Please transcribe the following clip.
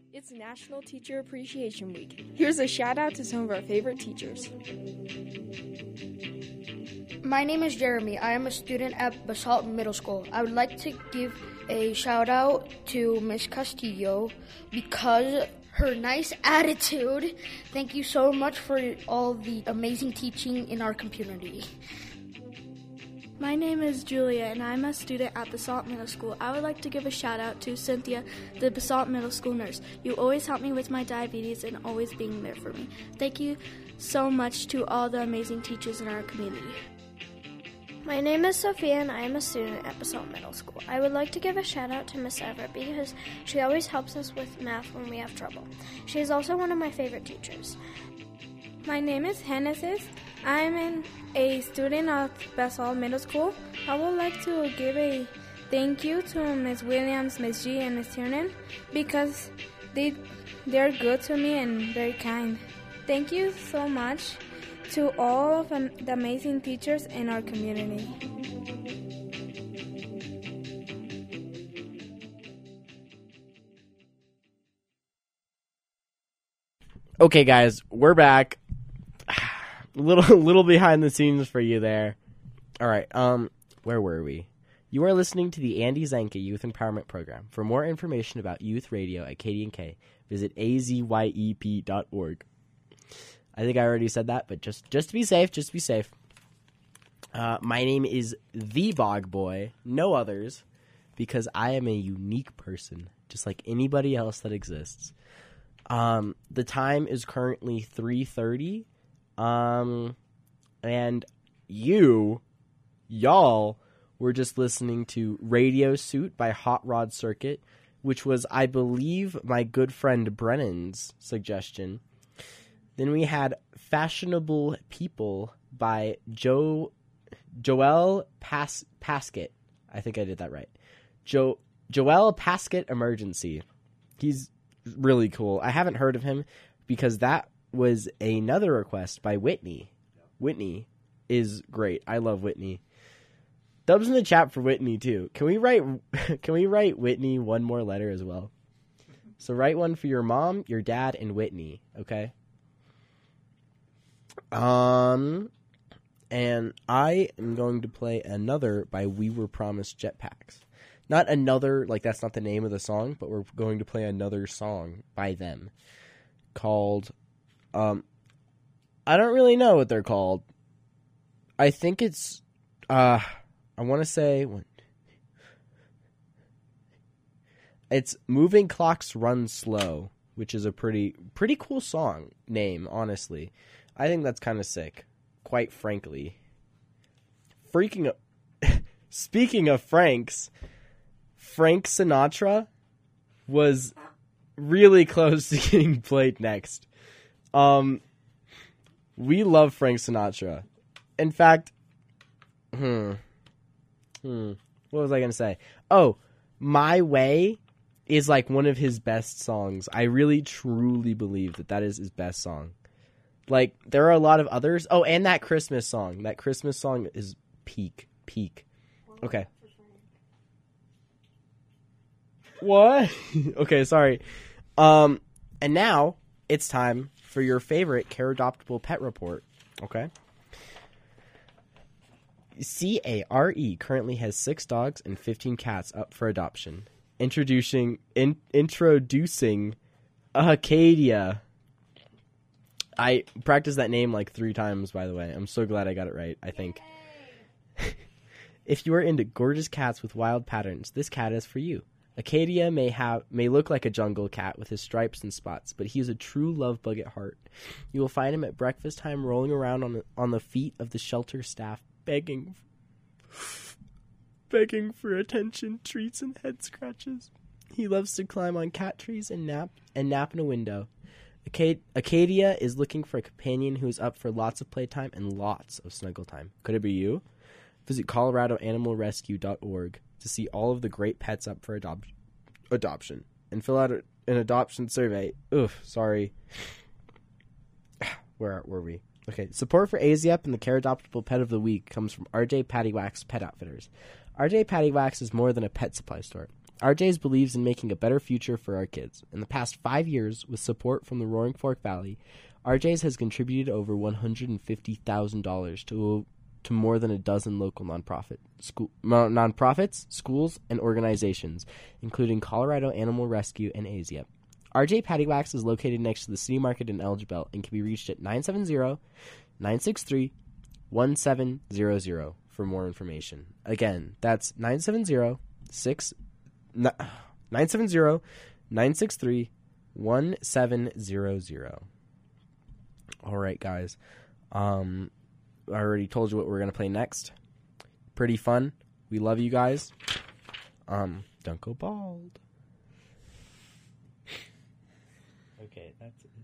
It's National Teacher Appreciation Week. Here's a shout out to some of our favorite teachers. My name is Jeremy. I am a student at Basalt Middle School. I would like to give a shout out to Miss Castillo because her nice attitude. Thank you so much for all the amazing teaching in our community. My name is Julia, and I'm a student at Basalt Middle School. I would like to give a shout out to Cynthia, the Basalt Middle School nurse. You always help me with my diabetes and always being there for me. Thank you so much to all the amazing teachers in our community. My name is Sophia, and I am a student at Basalt Middle School. I would like to give a shout out to Miss Everett because she always helps us with math when we have trouble. She is also one of my favorite teachers. My name is Genesis. I'm a student of Basalt Middle School. I would like to give a thank you to Ms. Williams, Ms. G, and Ms. Tiernan because they're good to me and very kind. Thank you so much to all of the amazing teachers in our community. Okay, guys, we're back. A little behind the scenes for you there. All right, where were we? You are listening to the Andy Zanka Youth Empowerment Program. For more information about youth radio at KDNK, visit azyep.org. I think I already said that, but just to be safe, my name is The Bog Boy, no others, because I am a unique person, just like anybody else that exists. The time is currently 3:30. And y'all were just listening to Radio Suit by Hot Rod Circuit, which was, I believe, my good friend Brennan's suggestion. Then we had Fashionable People by Joel Paskett. I think I did that right. Joel Paskett Emergency. He's really cool. I haven't heard of him because that was another request by Whitney. Whitney is great. I love Whitney. Dubs in the chat for Whitney too. Can we write Whitney one more letter as well? So write one for your mom, your dad, and Whitney, okay? And I am going to play another by We Were Promised Jetpacks. Not another, like that's not the name of the song, but we're going to play another song by them called I don't really know what they're called. I think it's I want to say it's Moving Clocks Run Slow, which is a pretty cool song name, honestly. I think that's kind of sick, quite frankly. Speaking of Franks, Frank Sinatra was really close to getting played next. We love Frank Sinatra. In fact, what was I going to say? Oh, My Way is like one of his best songs. I really truly believe that is his best song. Like, there are a lot of others. Oh, and that Christmas song. That Christmas song is peak. Okay. What? Okay, sorry. And now it's time for your favorite Care Adoptable Pet Report. Okay. CARE currently has 6 dogs and 15 cats up for adoption. Introducing Acadia. I practiced that name like 3 times, by the way. I'm so glad I got it right, I think. If you are into gorgeous cats with wild patterns, this cat is for you. Acadia may look like a jungle cat with his stripes and spots, but he is a true love bug at heart. You will find him at breakfast time rolling around on the feet of the shelter staff, begging for attention, treats, and head scratches. He loves to climb on cat trees and nap in a window. Acadia is looking for a companion who is up for lots of playtime and lots of snuggle time. Could it be you? Visit ColoradoAnimalRescue.org to see all of the great pets up for adoption and fill out an adoption survey. Sorry. Where were we? Okay, support for AZEP and the Care Adoptable Pet of the Week comes from RJ Patty Wax Pet Outfitters. RJ Patty Wax is more than a pet supply store. RJ's believes in making a better future for our kids. In the past 5 years, with support from the Roaring Fork Valley, RJ's has contributed over $150,000 to more than a dozen local nonprofits, schools, and organizations, including Colorado Animal Rescue and ASIA. RJ Patty Wax is located next to the City Market in Elgin and can be reached at 970-963-1700 for more information. Again, that's 970-963-1700. All right, guys. I already told you what we're going to play next. Pretty fun. We love you guys. Don't go bald. Okay, that's